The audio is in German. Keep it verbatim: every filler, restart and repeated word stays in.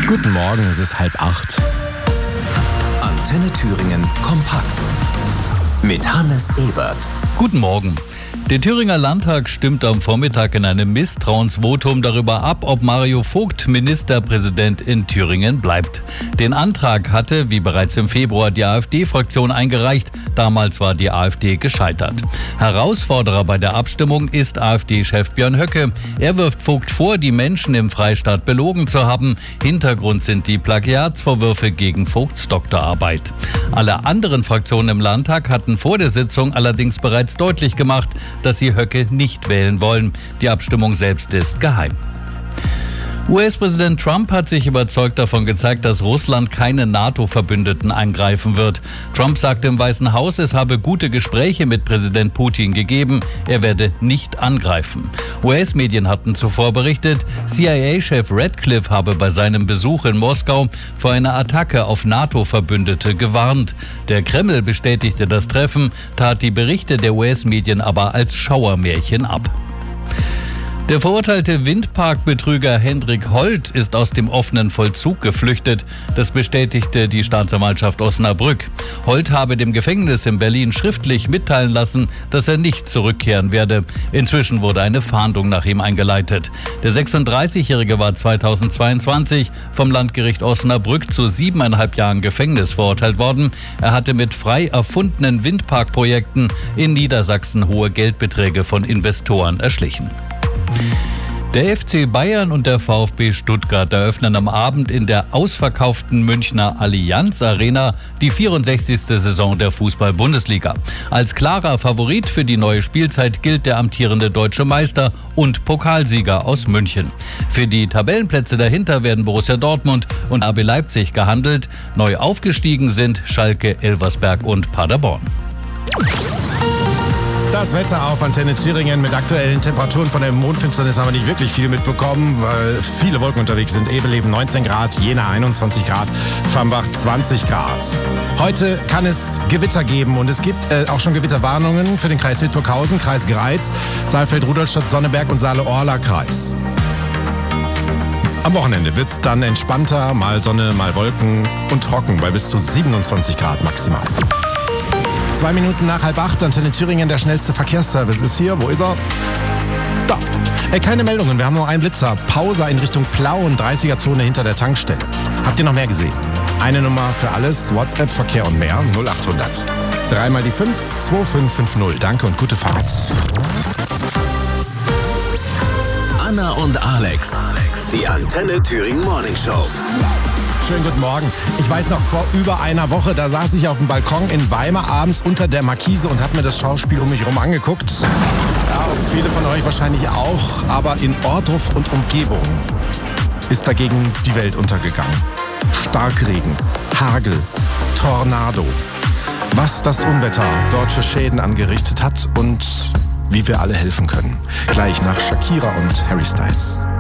Guten Morgen, es ist halb acht. Antenne Thüringen kompakt mit Hannes Ebert. Guten Morgen. Der Thüringer Landtag stimmt am Vormittag in einem Misstrauensvotum darüber ab, ob Mario Vogt Ministerpräsident in Thüringen bleibt. Den Antrag hatte, wie bereits im Februar, die AfD-Fraktion eingereicht. Damals war die AfD gescheitert. Herausforderer bei der Abstimmung ist AfD-Chef Björn Höcke. Er wirft Vogt vor, die Menschen im Freistaat belogen zu haben. Hintergrund sind die Plagiatsvorwürfe gegen Vogts Doktorarbeit. Alle anderen Fraktionen im Landtag hatten vor der Sitzung allerdings bereits deutlich gemacht, dass sie Höcke nicht wählen wollen. Die Abstimmung selbst ist geheim. U S-Präsident Trump hat sich überzeugt davon gezeigt, dass Russland keine NATO-Verbündeten angreifen wird. Trump sagte im Weißen Haus, es habe gute Gespräche mit Präsident Putin gegeben. Er werde nicht angreifen. U S-Medien hatten zuvor berichtet, C I A-Chef Radcliffe habe bei seinem Besuch in Moskau vor einer Attacke auf NATO-Verbündete gewarnt. Der Kreml bestätigte das Treffen, tat die Berichte der U S-Medien aber als Schauermärchen ab. Der verurteilte Windparkbetrüger Hendrik Holt ist aus dem offenen Vollzug geflüchtet. Das bestätigte die Staatsanwaltschaft Osnabrück. Holt habe dem Gefängnis in Berlin schriftlich mitteilen lassen, dass er nicht zurückkehren werde. Inzwischen wurde eine Fahndung nach ihm eingeleitet. Der sechsunddreißigjährige war zweitausendzweiundzwanzig vom Landgericht Osnabrück zu siebeneinhalb Jahren Gefängnis verurteilt worden. Er hatte mit frei erfundenen Windparkprojekten in Niedersachsen hohe Geldbeträge von Investoren erschlichen. Der F C Bayern und der VfB Stuttgart eröffnen am Abend in der ausverkauften Münchner Allianz Arena die vierundsechzigste Saison der Fußball-Bundesliga. Als klarer Favorit für die neue Spielzeit gilt der amtierende deutsche Meister und Pokalsieger aus München. Für die Tabellenplätze dahinter werden Borussia Dortmund und R B Leipzig gehandelt. Neu aufgestiegen sind Schalke, Elversberg und Paderborn. Das Wetter auf Antenne Thüringen mit aktuellen Temperaturen. Von der Mondfinsternis haben wir nicht wirklich viel mitbekommen, weil viele Wolken unterwegs sind. Ebeleben neunzehn Grad, Jena einundzwanzig Grad, Fambach zwanzig Grad. Heute kann es Gewitter geben und es gibt äh, auch schon Gewitterwarnungen für den Kreis Hildburghausen, Kreis Greiz, Saalfeld, Rudolstadt, Sonneberg und Saale-Orla-Kreis. Am Wochenende wird es dann entspannter, mal Sonne, mal Wolken und trocken bei bis zu siebenundzwanzig Grad maximal. Zwei Minuten nach halb acht, Antenne Thüringen, der schnellste Verkehrsservice ist hier. Wo ist er? Da. Äh, keine Meldungen, wir haben nur einen Blitzer. Pause in Richtung Plauen, dreißiger-Zone hinter der Tankstelle. Habt ihr noch mehr gesehen? Eine Nummer für alles, WhatsApp, Verkehr und mehr, null achthundert. Dreimal die fünf, zwei fünf fünf null. Danke und gute Fahrt. Anna und Alex, die Antenne Thüringen Morning Show. Schönen guten Morgen. Ich weiß noch, vor über einer Woche, da saß ich auf dem Balkon in Weimar abends unter der Markise und habe mir das Schauspiel um mich herum angeguckt. Ja, viele von euch wahrscheinlich auch, aber in Ohrdruf und Umgebung ist dagegen die Welt untergegangen. Starkregen, Hagel, Tornado. Was das Unwetter dort für Schäden angerichtet hat und wie wir alle helfen können. Gleich nach Shakira und Harry Styles.